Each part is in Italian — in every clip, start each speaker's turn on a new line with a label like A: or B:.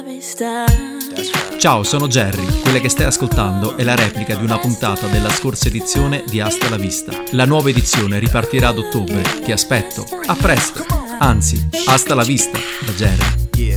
A: Ciao, sono Jerry. Quella che stai ascoltando è la replica di una puntata della scorsa edizione di Hasta la Vista. La nuova edizione ripartirà ad ottobre. Ti aspetto. A presto. Anzi, hasta la vista da Jerry.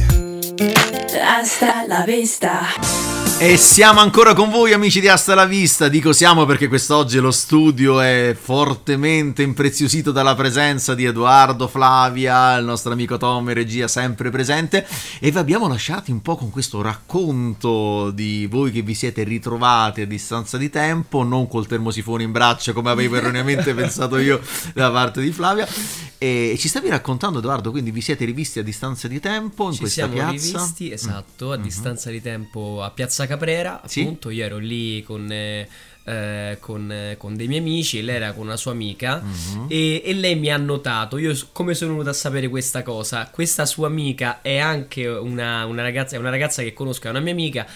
B: Hasta la vista.
C: E siamo ancora con voi, amici di Hasta la Vista. Dico siamo perché quest'oggi lo studio è fortemente impreziosito dalla presenza di Edoardo, Flavia, il nostro amico Tom in regia sempre presente, e vi abbiamo lasciati un po' con questo racconto di voi che vi siete ritrovati a distanza di tempo, non col termosifone in braccio come avevo erroneamente pensato io da parte di Flavia. E ci stavi raccontando, Edoardo, quindi vi siete rivisti a distanza di tempo in questa piazza?
D: Ci siamo rivisti, esatto, a distanza di tempo a Piazza Caprera, appunto. Io ero lì con dei miei amici, lei era con una sua amica, e lei mi ha notato. Io come sono venuto a sapere questa cosa? Questa sua amica è anche una ragazza che conosco, è una mia amica,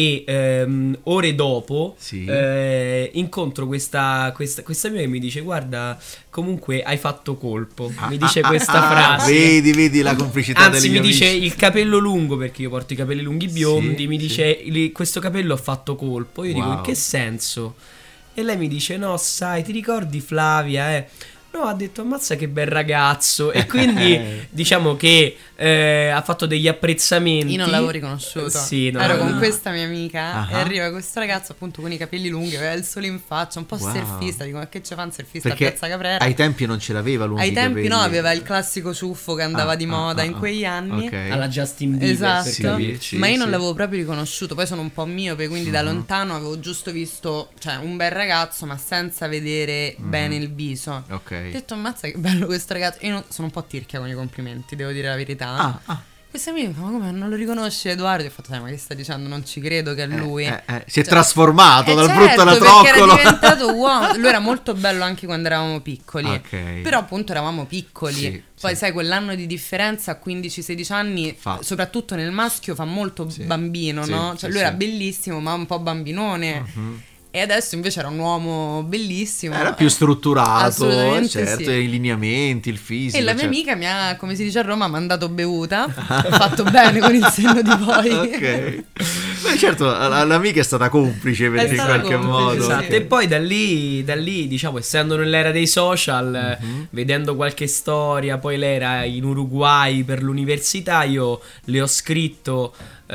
D: e ore dopo incontro questa mia che mi dice: guarda, comunque hai fatto colpo. Mi dice questa frase.
C: Vedi la complicità.
D: Anzi, mi dice il capello lungo, perché io porto i capelli lunghi biondi. Mi dice questo capello ho fatto colpo. Io dico: in che senso? E lei mi dice: no, sai, ti ricordi Flavia? No, ha detto: ammazza che bel ragazzo. E quindi diciamo che ha fatto degli apprezzamenti.
E: Io non l'avevo riconosciuto.
D: Sì,
E: ero con questa mia amica e arriva questo ragazzo appunto con i capelli lunghi, aveva il sole in faccia, un po' surfista. Dico: ma che ci fa un surfista a Piazza Caprera?
C: Ai tempi non ce l'aveva lunghi
E: ai tempi
C: capelli.
E: No, aveva il classico ciuffo che andava di moda in quegli anni,
D: alla Justin Bieber,
E: esatto,
D: per capirci.
E: ma io non l'avevo proprio riconosciuto. Poi sono un po' miope, quindi da lontano avevo giusto visto, cioè, un bel ragazzo, ma senza vedere bene il viso. Ho detto: ammazza che bello questo ragazzo. Io sono un po' tirchia con i complimenti, devo dire la verità. Questa mia amica: ma come, non lo riconosci Edoardo? Io ho fatto: ma che stai dicendo? Non ci credo che è lui.
C: Si è trasformato dal brutto alla
E: troccolo. Perché era diventato uomo. Lui era molto bello anche quando eravamo piccoli. Però appunto eravamo piccoli. Poi sai, quell'anno di differenza a 15-16 anni, soprattutto nel maschio, fa molto bambino, no? Cioè lui era bellissimo, ma un po' bambinone. E adesso invece era un uomo bellissimo.
C: Era più strutturato,
E: certo,
C: i lineamenti, il fisico.
E: E la mia amica mi ha, come si dice a Roma, mandato bevuta. Ho fatto bene con il senno di poi.
C: Beh, certo, l'amica è stata complice perché in qualche modo.
D: Esatto. E poi da lì, diciamo, essendo nell'era dei social, vedendo qualche storia, poi lei era in Uruguay per l'università, io le ho scritto: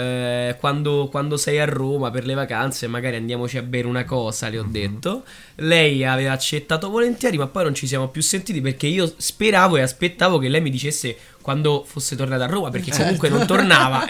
D: quando sei a Roma per le vacanze magari andiamoci a bere una cosa, le ho detto. Lei aveva accettato volentieri, ma poi non ci siamo più sentiti perché io speravo e aspettavo che lei mi dicesse quando fosse tornata a Roma, perché comunque non tornava,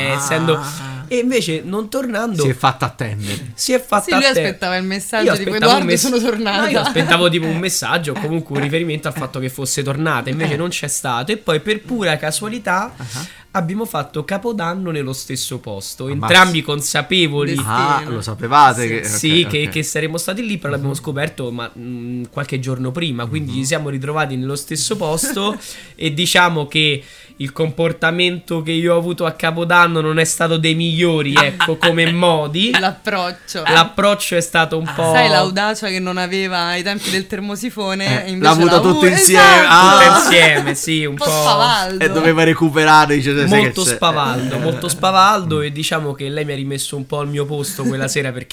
D: e invece non tornando
C: si è fatta attendere.
E: Lui aspettava il messaggio di Edoardo, sono tornata.
D: Io aspettavo tipo un messaggio o comunque un riferimento al fatto che fosse tornata, invece non c'è stato. E poi per pura casualità abbiamo fatto Capodanno nello stesso posto, entrambi consapevoli.
C: Lo sapevate
D: che saremmo stati lì, però l'abbiamo scoperto qualche giorno prima, quindi ci siamo ritrovati nello stesso posto. E diciamo che il comportamento che io ho avuto a Capodanno non è stato dei migliori, ecco, come modi. L'approccio è stato un po'...
E: Sai, l'audacia che non aveva ai tempi del termosifone, invece
C: l'ha avuta tutto insieme.
E: Esatto.
D: Tutto insieme, sì, un po'
E: spavaldo.
C: E doveva recuperare,
D: molto spavaldo. E diciamo che lei mi ha rimesso un po' al mio posto quella sera, perché